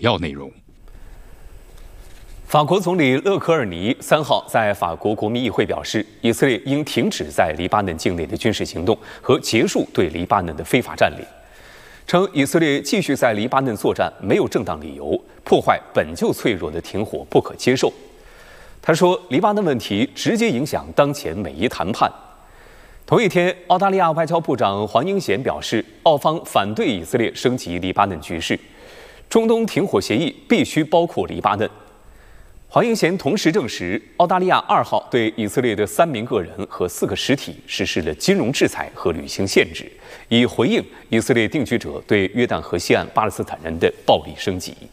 要内容。 法国总理勒科尔尼3号在法国国民议会表示，以色列应停止在黎巴嫩境内的军事行动和结束对黎巴嫩的非法占领，称以色列继续在黎巴嫩作战没有正当理由，破坏本就脆弱的停火不可接受。他说，黎巴嫩问题直接影响当前美伊谈判。同一天，澳大利亚外交部长黄英贤表示，澳方反对以色列升级黎巴嫩局势，中东停火协议必须包括黎巴嫩。黄英贤同时证实，澳大利亚2号对以色列的3名个人和4个实体实施了金融制裁和旅行限制，以回应以色列定居者对约旦河西岸巴勒斯坦人的暴力升级。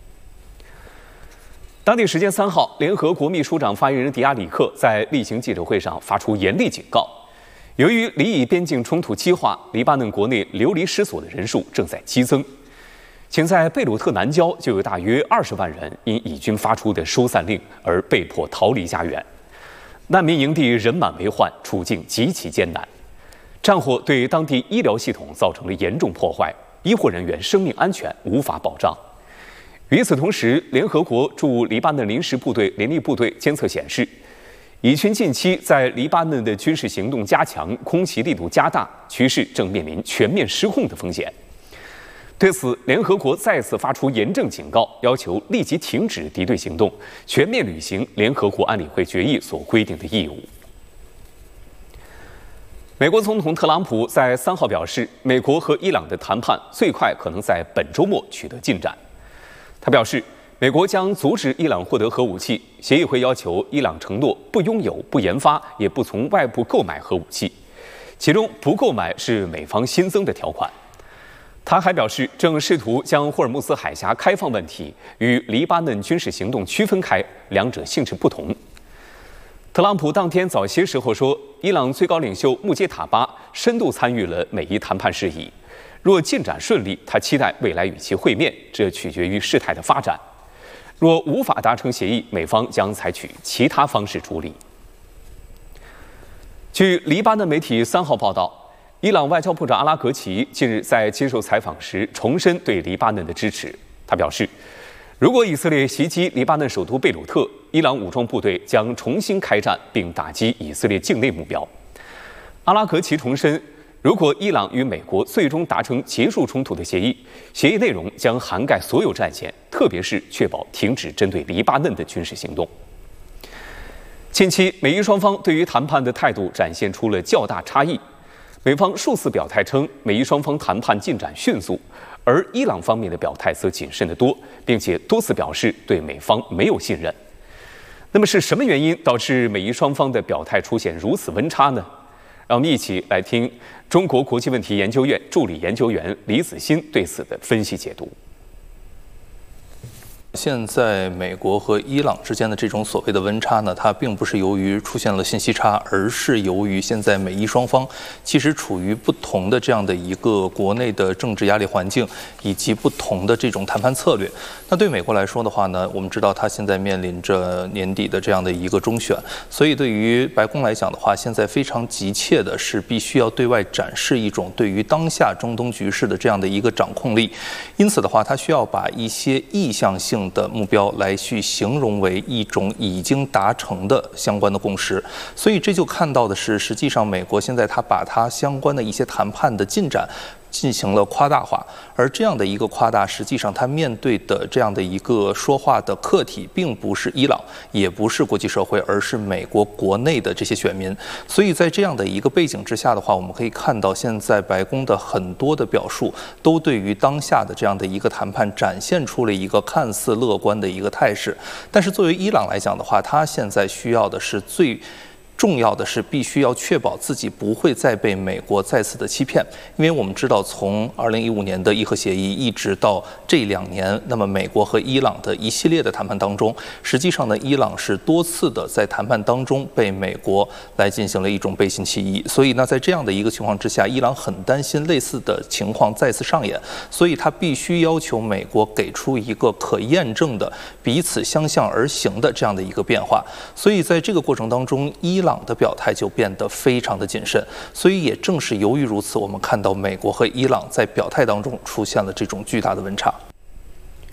当地时间3号，联合国秘书长发言人迪亚里克在例行记者会上发出严厉警告，由于黎以边境冲突激化，黎巴嫩国内流离失所的人数正在激增。仅在贝鲁特南郊就有大约20万人因以军发出的疏散令而被迫逃离家园，难民营地人满为患，处境极其艰难。战火对当地医疗系统造成了严重破坏，医护人员生命安全无法保障。与此同时，联合国驻黎巴嫩临时部队联立部队监测显示，以军近期在黎巴嫩的军事行动加强，空袭力度加大，局势正面临全面失控的风险。对此，联合国再次发出严正警告，要求立即停止敌对行动，全面履行联合国安理会决议所规定的义务。美国总统特朗普在3号表示，美国和伊朗的谈判最快可能在本周末取得进展。他表示，美国将阻止伊朗获得核武器，协议会要求伊朗承诺不拥有、不研发，也不从外部购买核武器，其中不购买是美方新增的条款。他还表示，正试图将霍尔木兹海峡开放问题与黎巴嫩军事行动区分开，两者性质不同。特朗普当天早些时候说，伊朗最高领袖穆杰塔巴深度参与了美伊谈判事宜，若进展顺利，他期待未来与其会面，这取决于事态的发展。若无法达成协议，美方将采取其他方式处理。据黎巴嫩媒体3号报道，伊朗外交部长阿拉格齐近日在接受采访时重申对黎巴嫩的支持。他表示，如果以色列袭击黎巴嫩首都贝鲁特，伊朗武装部队将重新开战并打击以色列境内目标。阿拉格齐重申，如果伊朗与美国最终达成结束冲突的协议，协议内容将涵盖所有战线，特别是确保停止针对黎巴嫩的军事行动。近期，美伊双方对于谈判的态度展现出了较大差异。美方数次表态称，美伊双方谈判进展迅速，而伊朗方面的表态则谨慎得多，并且多次表示对美方没有信任。那么是什么原因导致美伊双方的表态出现如此温差呢？让我们一起来听中国国际问题研究院助理研究员李子欣对此的分析解读。 现在美国和伊朗之间的这种所谓的温差呢，它并不是由于出现了信息差，而是由于现在美伊双方其实处于不同的这样的一个国内的政治压力环境，以及不同的这种谈判策略。那对美国来说的话呢，我们知道它现在面临着年底的这样的一个中选，所以对于白宫来讲的话，现在非常急切的是必须要对外展示一种对于当下中东局势的这样的一个掌控力。因此的话，它需要把一些意向性的目标来去形容为一种已经达成的相关的共识，所以这就看到的是，实际上美国现在它把它相关的一些谈判的进展进行了夸大化，而这样的一个夸大，实际上它面对的这样的一个说话的客体，并不是伊朗，也不是国际社会，而是美国国内的这些选民。所以在这样的一个背景之下的话，我们可以看到，现在白宫的很多的表述，都对于当下的这样的一个谈判展现出了一个看似乐观的一个态势。但是作为伊朗来讲的话，它现在需要的是最重要的是必须要确保自己不会再被美国再次的欺骗，因为我们知道从2015年的伊核协议一直到这2年，那么美国和伊朗的一系列的谈判当中，实际上呢，伊朗是多次的在谈判当中被美国来进行了一种背信弃义，所以呢，在这样的一个情况之下，伊朗很担心类似的情况再次上演，所以他必须要求美国给出一个可验证的彼此相向而行的这样的一个变化，所以在这个过程当中，伊朗的表态就变得非常的谨慎，所以也正是由于如此，我们看到美国和伊朗在表态当中出现了这种巨大的温差。